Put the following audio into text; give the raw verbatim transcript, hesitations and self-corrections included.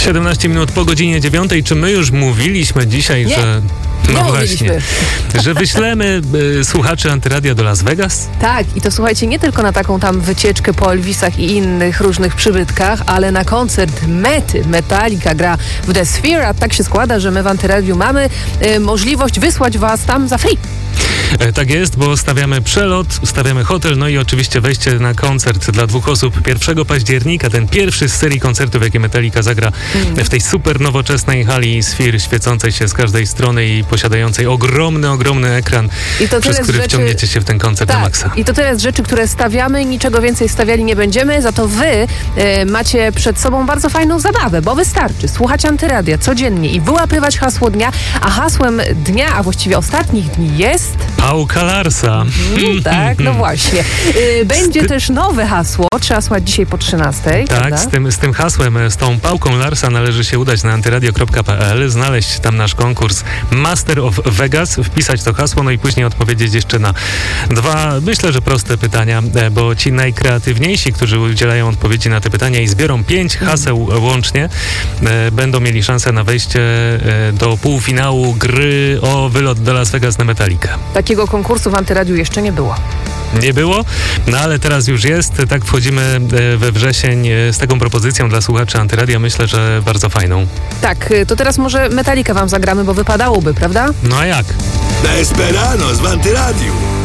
siedemnaście minut po godzinie dziewiątej. Czy my już mówiliśmy dzisiaj, Nie. że... No Nie właśnie, mówiliśmy. że wyślemy y, słuchaczy Antyradia do Las Vegas? Tak, i to słuchajcie, nie tylko na taką tam wycieczkę po Elvisach i innych różnych przybytkach, ale na koncert Mety. Metallica gra w The Sphere, a tak się składa, że my w Antyradiu mamy y, możliwość wysłać was tam za free. E, tak jest, bo stawiamy przelot, stawiamy hotel, no i oczywiście wejście na koncert dla dwóch osób pierwszego października. Ten pierwszy z serii koncertów, jakie Metallica zagra mm. w tej super nowoczesnej hali Sphere, świecącej się z każdej strony i posiadającej ogromny, ogromny ekran, I to przez który rzeczy... wciągniecie się w ten koncert tak, na maksa. I to tyle z rzeczy, które stawiamy, niczego więcej stawiali nie będziemy, za to wy e, macie przed sobą bardzo fajną zabawę, bo wystarczy słuchać Antyradia codziennie i wyłapywać hasło dnia, a hasłem dnia, a właściwie ostatnich dni jest... Pałka Larsa. Mm, tak, no właśnie. Y, będzie Sty... też nowe hasło, trzeba słuchać dzisiaj po trzynastej. Tak, z tym, z tym hasłem, z tą pałką Larsa należy się udać na antyradio kropka p l, znaleźć tam nasz konkurs Master of Vegas, wpisać to hasło, no i później odpowiedzieć jeszcze na dwa, myślę, że proste pytania, bo ci najkreatywniejsi, którzy udzielają odpowiedzi na te pytania i zbiorą pięć haseł łącznie, będą mieli szansę na wejście do półfinału gry o wylot do Las Vegas na Metallicę. Takiego konkursu w Antyradiu jeszcze nie było. Nie było, no ale teraz już jest. Tak wchodzimy we wrzesień z taką propozycją dla słuchaczy Antyradia. Myślę, że bardzo fajną. Tak, to teraz może Metallicę wam zagramy, bo wypadałoby, prawda? No a jak? Desperados w Antyradiu.